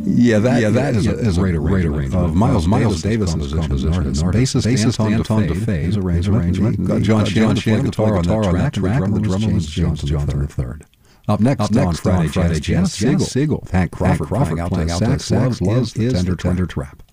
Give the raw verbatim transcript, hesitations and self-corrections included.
Yeah, that yeah, that is, is, a, is a great arrangement of Miles Miles Davis's composition. Bassist Anton DeFay is arrangement. John John Shan guitar on that track. The drummer was Jones Johnson the third. Up next, Up next on Friday Jazz, Jazz Siegel. Siegel. Hank Crawford playing out the sax. Loves is the Tender Trap.